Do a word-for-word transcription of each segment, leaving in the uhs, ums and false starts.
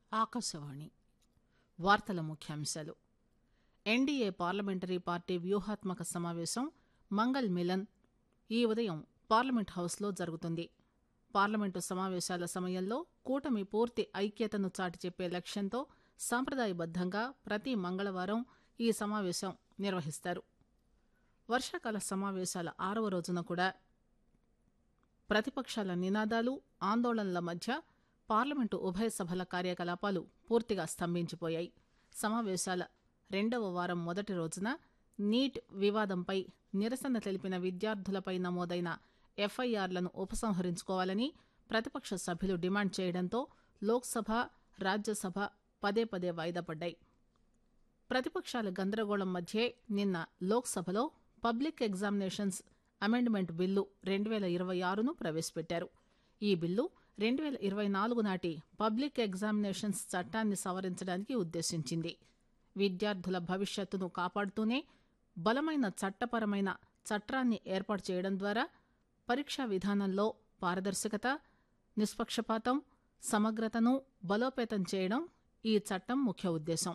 ఆకాశవాణి వార్తల ముఖ్యాంశాలు. NDA parliamentary party వ్యూహాత్మక సమావేశం మంగళ్ మిలన్ ఈ ఉదయం పార్లమెంట్ హౌస్లో జరుగుతుంది. పార్లమెంటు సమావేశాల సమయంలో కూటమి పూర్తి ఐక్యతను చాటి చెప్పే లక్ష్యంతో సంప్రదాయబద్దంగా ప్రతి మంగళవారం ఈ సమావేశం నిర్వహిస్తారు. వర్షాకాల సమావేశాల ఆరవ రోజున కూడా ప్రతిపక్షాల నినాదాలు, ఆందోళనల మధ్య పార్లమెంటు ఉభయ సభల కార్యకలాపాలు పూర్తిగా స్తంభించిపోయాయి. సమావేశాల రెండవ వారం మొదటి రోజున నీట్ వివాదంపై నిరసన తెలిపిన విద్యార్థులపై నమోదైన ఎఫ్ఐఆర్లను ఉపసంహరించుకోవాలని ప్రతిపక్ష సభ్యులు డిమాండ్ చేయడంతో లోక్సభ, రాజ్యసభ పదే పదే వాయిదా పడ్డాయి. ప్రతిపక్షాల గందరగోళం మధ్యే నిన్న లోక్సభలో పబ్లిక్ ఎగ్జామినేషన్స్ అమెండ్మెంట్ బిల్లు రెండు పేల ఇరవై ఆరును ప్రవేశపెట్టారు. ఈ బిల్లు రెండు పేల ఇరవై నాలుగు నాటి పబ్లిక్ ఎగ్జామినేషన్స్ చట్టాన్ని సవరించడానికి ఉద్దేశించింది. విద్యార్థుల భవిష్యత్తును కాపాడుతూనే బలమైన చట్టపరమైన చట్టాన్ని ఏర్పాటు చేయడం ద్వారా పరీక్షా విధానంలో పారదర్శకత, నిష్పక్షపాతం, సమగ్రతను బలోపేతం చేయడం ఈ చట్టం ముఖ్య ఉద్దేశం.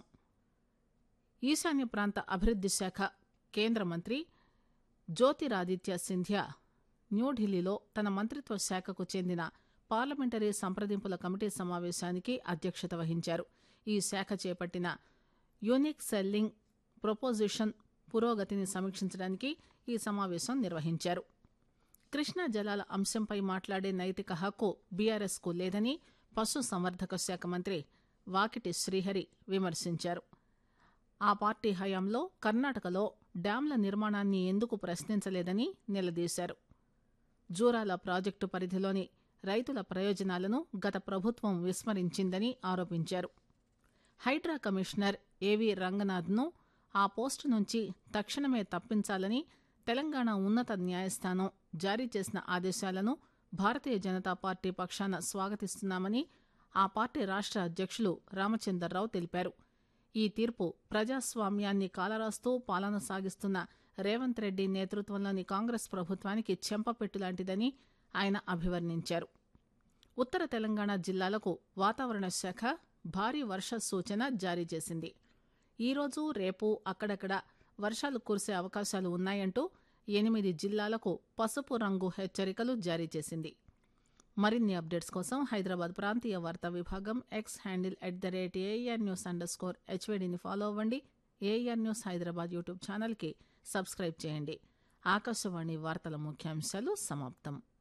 ఈశాన్య ప్రాంత అభివృద్ది శాఖ కేంద్ర మంత్రి జ్యోతిరాదిత్య సింధియా న్యూఢిల్లీలో తన మంత్రిత్వ శాఖకు చెందిన పార్లమెంటరీ సంప్రదింపుల కమిటీ సమావేశానికి అధ్యక్షత వహించారు. ఈ శాఖ చేపట్టిన యూనిక్ సెల్లింగ్ ప్రపోజిషన్ పురోగతిని సమీక్షించడానికి ఈ సమావేశం నిర్వహించారు. కృష్ణా జలాల అంశంపై మాట్లాడే నైతిక హక్కు బీఆర్ఎస్ కు లేదని పశు సంవర్ధక శాఖ మంత్రి వాకిటి శ్రీహరి విమర్శించారు. ఆ పార్టీ హయాంలో కర్ణాటకలో డ్యాంల నిర్మాణాన్ని ఎందుకు ప్రశ్నించలేదని నిలదీశారు. జూరాల ప్రాజెక్టు పరిధిలోని రైతుల ప్రయోజనాలను గత ప్రభుత్వం విస్మరించిందని ఆరోపించారు. హైడ్రా కమిషనర్ ఏవీ రంగనాథ్ను ఆ పోస్టు నుంచి తక్షణమే తప్పించాలని తెలంగాణ ఉన్నత న్యాయస్థానం జారీ చేసిన ఆదేశాలను భారతీయ జనతా పార్టీ పక్షాన స్వాగతిస్తున్నామని ఆ పార్టీ రాష్ట్ర అధ్యక్షులు రామచందర్రావు తెలిపారు. ఈ తీర్పు ప్రజాస్వామ్యాన్ని కాలరాస్తూ పాలన సాగిస్తున్న రేవంత్ రెడ్డి నేతృత్వంలోని కాంగ్రెస్ ప్రభుత్వానికి చెంపపెట్టులాంటిదని ఆయన అభివర్ణించారు. ఉత్తర తెలంగాణ జిల్లాలకు వాతావరణ శాఖ భారీ వర్ష సూచన జారీ చేసింది. ఈరోజు, రేపు అక్కడక్కడ వర్షాలు కురిసే అవకాశాలు ఉన్నాయంటూ ఎనిమిది జిల్లాలకు పసుపు రంగు హెచ్చరికలు జారీ చేసింది. మరిన్ని అప్డేట్స్ కోసం హైదరాబాద్ ప్రాంతీయ వార్తా విభాగం X handle at the rate AR news under score హెచ్వైడీని follow అవ్వండి. ఏఆర్ న్యూస్ హైదరాబాద్ యూట్యూబ్ ఛానల్కి సబ్స్క్రైబ్ చేయండి. ఆకాశవాణి వార్తల ముఖ్యాంశాలు సమాప్తం.